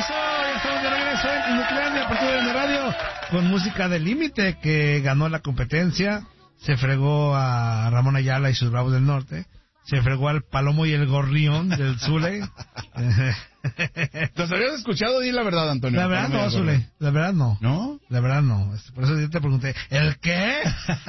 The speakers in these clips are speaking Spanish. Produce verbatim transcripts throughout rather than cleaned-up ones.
aplauso. Ya estamos de regreso en Nuclear, partido de radio, con música del límite, que ganó la competencia. Se fregó a Ramón Ayala y sus Bravos del Norte. Se fregó al Palomo y el Gorrión del Zule. ¿Los habías escuchado? Di la verdad, Antonio. La verdad no, Zule. La verdad no. ¿No? La verdad no. Por eso yo te pregunté, ¿el qué?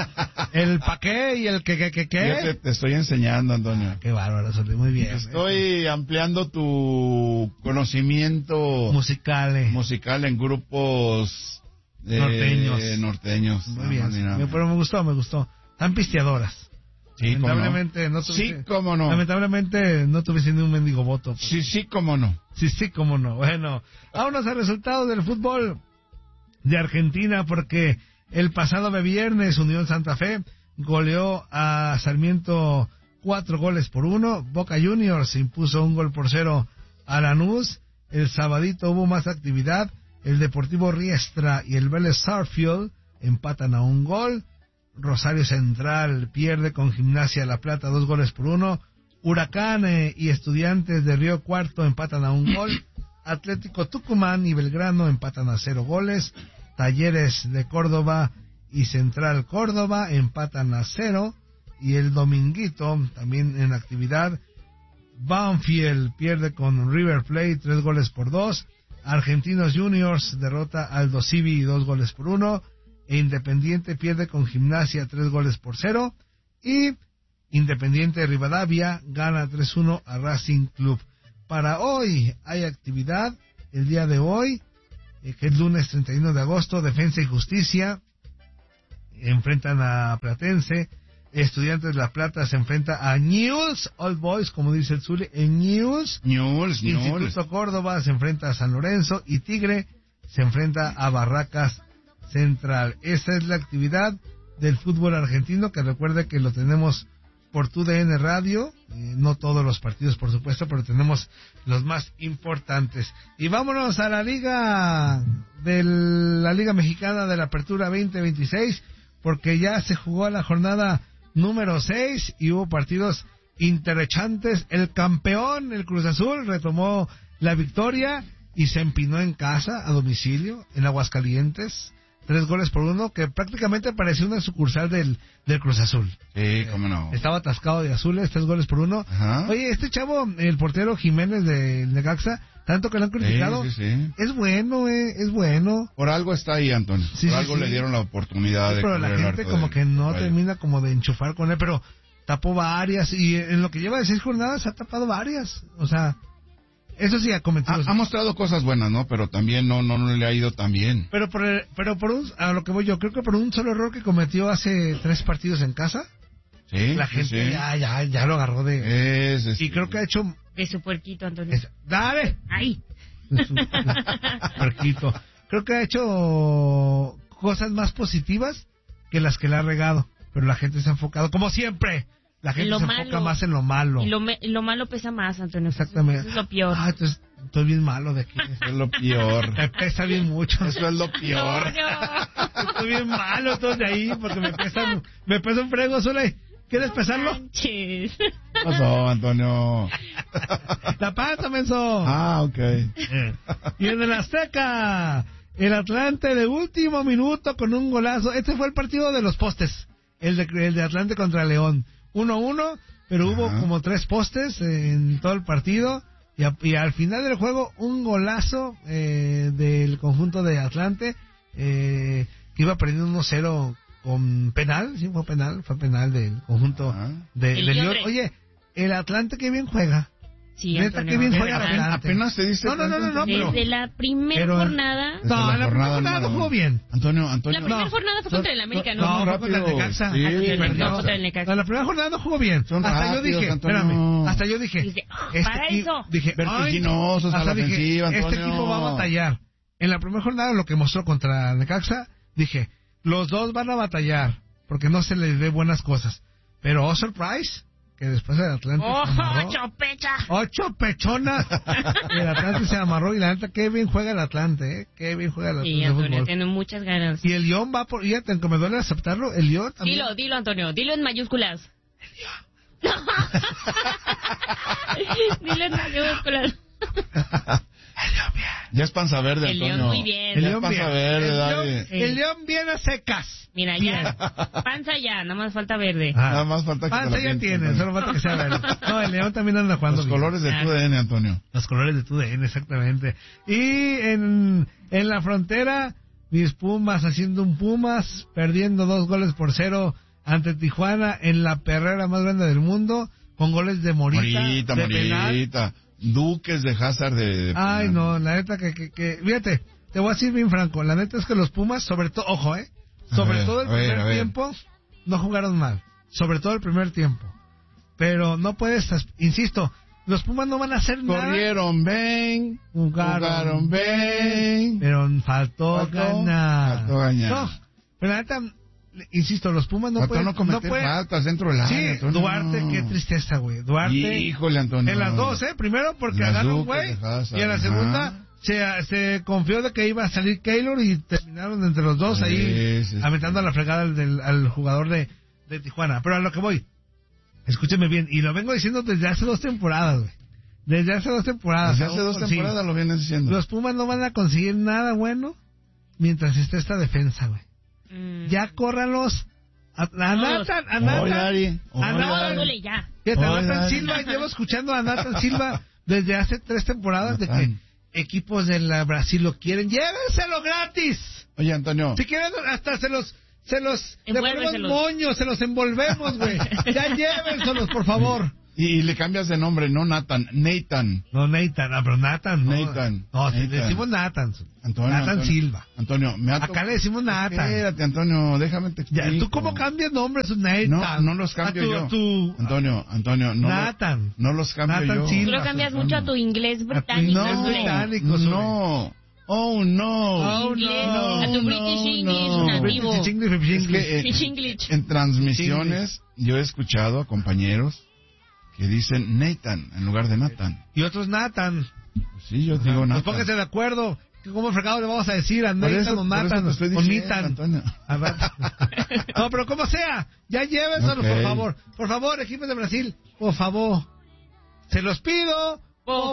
¿El pa' qué y el qué, qué, qué, qué? Yo te, te estoy enseñando, Antonio. Ah, qué bárbaro, Zule. Muy bien. Estoy eh. ampliando tu conocimiento musical, eh. musical en grupos de norteños. norteños. Muy bien. Sí. Pero me gustó, me gustó. Tan pisteadoras. Sí, lamentablemente no, no tuviste, sí, cómo no. Lamentablemente no tuviste ni un mendigo voto. Sí, sí, cómo no. Sí, sí, cómo no. Bueno, vámonos al resultado del fútbol de Argentina, porque el pasado viernes Unión Santa Fe goleó a Sarmiento cuatro goles por uno. Boca Juniors impuso un gol por cero a Lanús. El sabadito hubo más actividad. El Deportivo Riestra y el Vélez Sarsfield empatan a un gol. Rosario Central pierde con Gimnasia La Plata dos goles por uno. Huracán eh, y Estudiantes de Río Cuarto empatan a un gol. Atlético Tucumán y Belgrano empatan a cero goles. Talleres de Córdoba y Central Córdoba empatan a cero. Y el dominguito, también en actividad, Banfield pierde con River Plate tres goles por dos. Argentinos Juniors derrota al Dosivi dos goles por uno. E Independiente pierde con Gimnasia tres goles por cero. Y Independiente de Rivadavia gana tres uno a Racing Club. Para hoy hay actividad, el día de hoy, eh, que es lunes treinta y uno de agosto, Defensa y Justicia enfrentan a Platense. Estudiantes de La Plata se enfrenta a Newell's Old Boys, como dice el Zuli, en Newell's. Newell's, Instituto Newell's. Córdoba se enfrenta a San Lorenzo y Tigre se enfrenta a Barracas Central. Esa es la actividad del fútbol argentino, que recuerde que lo tenemos por Tu D N Radio, eh, no todos los partidos por supuesto, pero tenemos los más importantes. Y vámonos a la liga de la Liga Mexicana de la Apertura veinte veintiséis, porque ya se jugó la jornada número seis y hubo partidos interesantes. El campeón, el Cruz Azul, retomó la victoria y se empinó en casa, a domicilio, en Aguascalientes. Tres goles por uno, que prácticamente parecía una sucursal del, del Cruz Azul. Sí, cómo no. Estaba atascado de azules, tres goles por uno. Ajá. Oye, este chavo, el portero Jiménez del Necaxa, tanto que lo han criticado, sí, sí, sí. es bueno, eh, es bueno. Por algo está ahí, Antonio. Sí, por sí, algo sí. le dieron la oportunidad Sí, de pero la cubrir el gente arco como de- que no Vaya. termina como de enchufar con él, pero tapó varias, y en lo que lleva de seis jornadas ha tapado varias. O sea, eso sí ha cometido. Ha, ha mostrado cosas buenas, ¿no? Pero también no, no, no le ha ido tan bien. Pero por el- pero por un, a lo que voy yo, creo que por un solo error que cometió hace tres partidos en casa, Sí, la sí, gente sí. ya, ya, ya lo agarró de... Es, es- Y creo que ha hecho... De su puerquito, Antonio. es- ¡Dale! ¡Ay! Puerquito. Creo que ha hecho cosas más positivas que las que le ha regado, pero la gente se ha enfocado, como siempre, la gente Lo se malo. enfoca más en lo malo. Y lo, me- lo malo pesa más, Antonio. Exactamente. Eso es lo peor. Ah, entonces estoy bien malo de aquí. es lo peor. Me pesa bien mucho. Eso es lo peor. No, Estoy bien malo entonces de ahí, porque me pesa, me pesa un frego, Zule. ¿Quieres pesarlo? manches. ¿Qué pasó, Antonio? La panza, menso. Ah, ok. Y en el Azteca, el Atlante de último minuto con un golazo. Este fue el partido de los postes, el de, el de Atlante contra León. uno uno, pero hubo Ajá. como tres postes en todo el partido. Y, a- y al final del juego, un golazo eh, del conjunto de Atlante, eh, que iba perdiendo uno cero con penal. Sí, fue penal, fue penal del conjunto Ajá. de, El de León. Liodre. Oye, el Atlante que bien juega. Sí, Neta, Antonio. qué bien de juega verdad. Atlante. Apenas te diste No, no, no, no, no, pero... Desde la primera Pero- jornada. Desde No, la la primera jornada jornada no número jugó uno. bien. Antonio, Antonio. La primera jornada fue contra el América, ¿no? No, Son fue contra el rápidos. Necaxa. Sí, Contra el perdió. Necaxa, contra el Necaxa. No, la primera jornada no jugó bien. Son hasta yo rápidos, dije, Antonio. espérame, hasta yo dije, Dice, "Ah, este para equi- eso". dije, Vertiginosos ay, a la hasta dije, ofensiva, este Antonio. equipo va a batallar. En la primera jornada, lo que mostró contra Necaxa, dije, los dos van a batallar, porque no se les ve buenas cosas. Pero, oh, surprise, que después el Atlante ¡Oh, se amarró. chopecha! Ocho pechonas. El Atlante se amarró y la neta, qué bien juega el Atlante, ¿eh? Qué bien juega el Atlante Sí, de Antonio, fútbol. tiene muchas ganas. Y el Lyon va por... Fíjate, aunque me duele aceptarlo, el Lyon también... Dilo, dilo, Antonio. Dilo en mayúsculas. Dilo en mayúsculas. Ya es panza verde, El Antonio. León muy bien. El Ya León es panza bien. verde, El dale. León, Sí. el León viene a secas. Mira, ya. Panza ya, nada más falta verde. Ah. Nada más falta que te Panza la ya pinten, tiene, Antonio. solo falta que sea verde. No, el León también anda jugando Los bien. colores de tu D N, Antonio. Los colores de tu D N, exactamente. Y en, en la frontera, mis Pumas haciendo un Pumas, perdiendo dos goles por cero ante Tijuana en la perrera más grande del mundo, con goles de Morita, Morita, de penal. Morita. Duques de Hazard de... de Ay, penal. no, la neta que, que, que, fíjate, te voy a decir bien franco, la neta es que los Pumas, sobre todo, ojo, eh, sobre A ver, todo el a ver, primer a ver. tiempo, no jugaron mal, sobre todo el primer tiempo, pero no puedes, as- insisto, los Pumas no van a hacer nada, Corrieron, ven. jugaron, Jugaron, ven. pero faltó, Faltó, ganar, faltó ganar. no, pero la neta, insisto, los Pumas no Faltó pueden, no cometer pueden- faltas dentro del área, sí, Antonio. Duarte, qué tristeza, güey, Duarte, Híjole, Antonio. en las dos, ¿eh? Primero porque Las agarró un Duques güey. de Hazard, Y en la ajá. segunda se, se confió de que iba a salir Keylor y terminaron entre los dos Sí, ahí sí, sí. aventando a la fregada al, del, al jugador de, de Tijuana. Pero a lo que voy, escúcheme bien, y lo vengo diciendo desde hace dos temporadas, güey. Desde hace dos temporadas. Desde hace aún dos consigo. temporadas lo vienes diciendo. Los Pumas no van a conseguir nada bueno mientras esté esta defensa, güey. Mm. Ya córralos. A, a Todos. Nathan, a Oye, Nathan, Ari, a oye, Nathan, Ari. Dándole ya. Fíjate, a Oye, Nathan Ari. Silva, llevo escuchando a Nathan Silva desde hace tres temporadas de que Nathan. equipos de la Brasil lo quieren. ¡Llévenselo gratis! Oye, Antonio. Si quieren, hasta se los, se los devolvemos Envuélveselos. moños, se los envolvemos, güey. Ya llévenselos, por favor. Y, y le cambias de nombre, no Nathan, Nathan. No, Nathan, ah, pero Nathan, no. Nathan. No, sí, le Nathan. decimos Nathan. Antonio, Nathan Antonio. Silva. Antonio, me ha Acá tocado- le decimos Nathan. Espérate, Antonio, déjame te Ya, explico. ¿tú cómo cambias nombres, Nathan? No, no los cambio A tu- yo. a tu- Antonio, Antonio, no, Nathan. Lo, no los cambio Nathan yo. Silva. Tú lo cambias mucho a tu inglés tu británico. inglés No, hombre. británico, no. Oh, no. Oh, Inglés, no, a tu no, British English no. nativo. British English, British Es English. que, eh, Fish English. en transmisiones yo he escuchado a compañeros que dicen Nathan en lugar de Nathan. Y otros Nathan. Pues sí, yo digo Pues Nathan. pónganse de acuerdo. ¿Cómo fregado le vamos a decir a Por Nathan eso- o por Nathan eso te estoy o diciendo, Nathan? Antonio. A ver. No, pero como sea, ya llévenselos, Ok. por favor. Por favor, equipos de Brasil, por favor. Se los pido, Por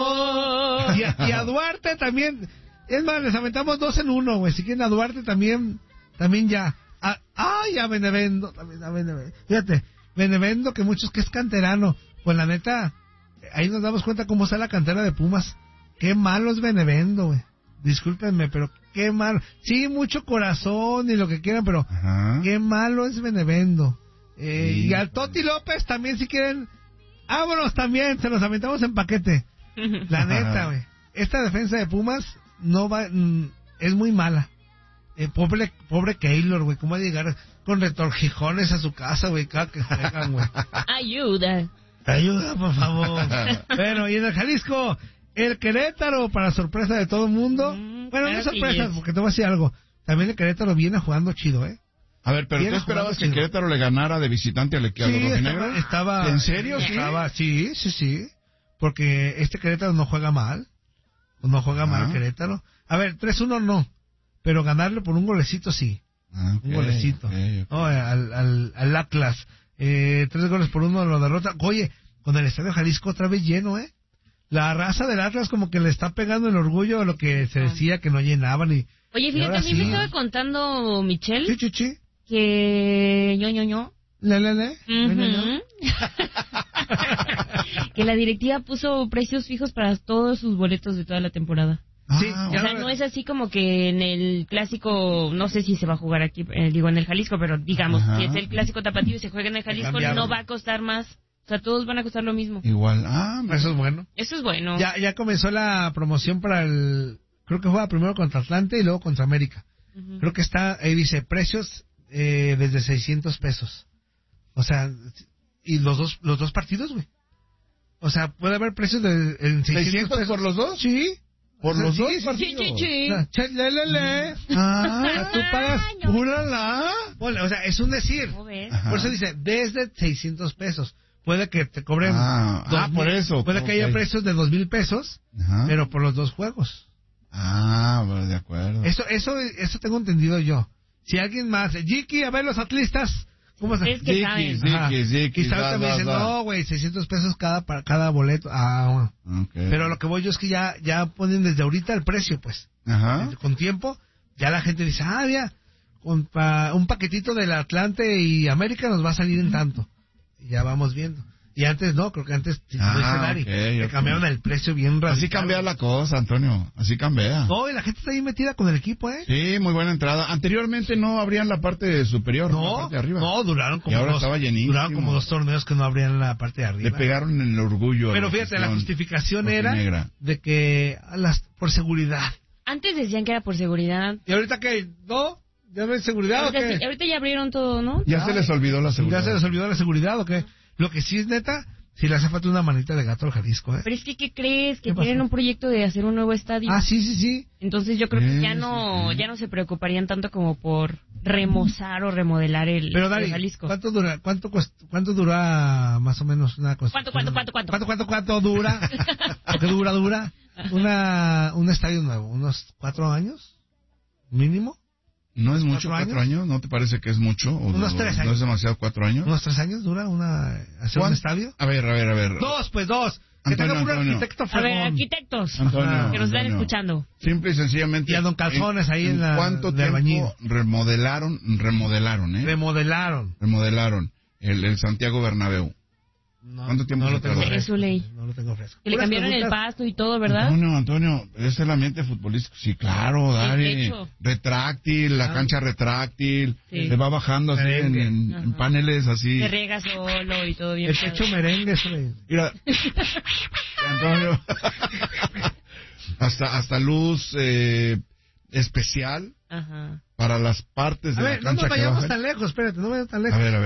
favor. Y a, y a Duarte también. Es más, les aventamos dos en uno, güey. Si quieren a Duarte también, también ya. A, ay, a Benevendo, también a Benevendo. Fíjate, Benevendo, que muchos que es canterano. Pues la neta, ahí nos damos cuenta cómo está la cantera de Pumas. Qué malo es Benevendo, güey. Discúlpenme, pero qué malo. Sí, mucho corazón y lo que quieran, pero Ajá. qué malo es Benevendo. Eh, Sí. y al Toti López también, si quieren, vámonos también, se los aventamos en paquete. La neta, güey. Esta defensa de Pumas no va, mm, es muy mala. Eh, pobre, pobre Keylor, güey. ¿Cómo va a llegar con retorjijones a su casa, güey? Cada que juegan, güey. Ayuda. Ayuda, por favor. Bueno, y en el Jalisco, el Querétaro, para sorpresa de todo el mundo. Mm, Bueno, no claro que sorpresa, yes. porque te voy a decir algo. También el Querétaro viene jugando chido, ¿eh? A ver, pero Viene tú esperabas jugando que chido. Querétaro le ganara de visitante al equipo Sí, estaba, rojinegro. estaba... ¿En serio? Sí. Estaba, sí, sí, sí. Porque este Querétaro no juega mal. No juega mal Ajá. Querétaro. A ver, tres uno no. Pero ganarle por un golecito sí. Ah, ok, Un golecito. ok, ok. No, al, al, al Atlas. Eh, tres goles por uno lo derrota. Oye, con el Estadio Jalisco otra vez lleno, ¿eh? La raza del Atlas como que le está pegando el orgullo a lo que se decía que no llenaban. Y, Oye, y fíjate, ahora a mí sí. me estaba contando Michelle Sí, sí, sí. que... ño, ño, ño. Le, le, le. Ujú. Le, le, le. Que la directiva puso precios fijos para todos sus boletos de toda la temporada. Sí, Ah, O ya sea, lo- no es así como que en el clásico, no sé si se va a jugar aquí, eh, digo en el Jalisco, pero digamos, Ajá. si es el clásico tapatío y se juega en el Jalisco, cambiaron. no va a costar más. O sea, todos van a costar lo mismo. Igual. Ah, mira. Eso es bueno. Eso es bueno. Ya, ya comenzó la promoción para el... Creo que juega primero contra Atlante y luego contra América. Ujú. Creo que está, ahí dice, precios eh, desde seiscientos pesos. O sea, y los dos los dos partidos, güey. O sea, puede haber precios de en seiscientos ¿seiscientos pesos. por los dos? Sí. ¿Por O sea, los sí, dos sí, sí. partidos? Sí, sí, sí. O sea, che, le, le, le. Ah, Tú pagas no. ¡Ulala! Bueno, o sea, es un decir. ¿Cómo ves? Ajá. Por eso dice, desde seiscientos pesos. Puede que te cobren... Ah, dos ah, mil. por eso. Puede que haya Ok. precios de dos mil pesos, Ajá. pero por los dos juegos. Ah, bueno, de acuerdo. Eso, eso, eso tengo entendido yo. Si alguien más, Jiki, a ver los atlistas, ¿Cómo se? Es que saben. Ziquis, Ajá. ziquis, ziquis, Y Saúl da, también da, dice, da. no, güey, seiscientos pesos cada para cada boleto. Ah, bueno. Ok. Pero lo que voy yo es que ya ya ponen desde ahorita el precio, pues. Ajá. Con tiempo, ya la gente dice, ah, ya, con pa- un paquetito del Atlante y América nos va a salir en tanto. Y ya vamos viendo. Y antes no, creo que antes, si Ah, como dice Dari, ok, le ok. cambiaron el precio bien radical. Así cambia la cosa, Antonio. Así cambia. No, y la gente está ahí metida con el equipo, ¿eh? Sí, muy buena entrada. Anteriormente no abrían la parte superior, la No, parte de arriba. no, duraron Y como ahora dos, estaba llenísimo. duraron como dos torneos que no abrían la parte de arriba. Le pegaron en el orgullo. a Pero fíjate, la afición justificación era rojinegra. de que a las por seguridad. Antes decían que era por seguridad. ¿Y ahorita qué? ¿No? ¿Ya no hay seguridad o Ahorita, qué? sí- ahorita ya abrieron todo, ¿no? Ya se les olvidó la seguridad. ¿Ya se les olvidó la seguridad o qué? Lo que sí es neta, si le hace falta una manita de gato al Jalisco, ¿eh? Pero es que, ¿qué crees? Que ¿Qué pasó? tienen un proyecto de hacer un nuevo estadio. Ah, sí, sí, sí. Entonces yo creo que Sí, ya sí, no sí. ya no se preocuparían tanto como por remozar o remodelar el, Pero el Dari, Jalisco. ¿cuánto dura, cuánto, cuest- cuánto dura más o menos una cosa? ¿Cuánto, cuánto, cuánto, cuánto? ¿Cuánto, cuánto, cuánto dura? ¿Qué dura, dura? Una, un estadio nuevo, unos cuatro años, mínimo, ¿No es mucho ¿Cuatro cuatro años? ¿No te parece que es mucho? ¿O Unos no, tres ¿No años. es demasiado cuatro años? unos tres años dura una, hacer un ¿Cuán- estadio. A ver, a ver, a ver. Dos, pues dos. Que Antonio, tenga un Antonio. arquitecto A ver, fregón. arquitectos Antonio, que nos están Antonio. escuchando. Simple y sencillamente. Y a Don Calzones ahí en la- ¿Cuánto de albañil. tiempo remodelaron, remodelaron, eh? Remodelaron. remodelaron el, el Santiago Bernabéu? No, ¿Cuánto tiempo no se lo tengo tardó? fresco. Es su ley. No lo tengo fresco. Que le Puras cambiaron el preguntas. pasto y todo, ¿verdad? Antonio, Antonio, es el ambiente futbolístico. Sí, claro, Dari. techo. Retráctil, la Ah. cancha retráctil. Sí. Se va bajando así en, Merengue. en- en Ajá. paneles así. Se riega solo y todo bien. El padre. techo merengue, eso le- Mira, Antonio, hasta hasta luz eh, especial Ajá. para las partes A de ver, la no cancha nos que vayamos bajan. tan lejos, espérate, no vayamos tan A lejos. ver, a ver.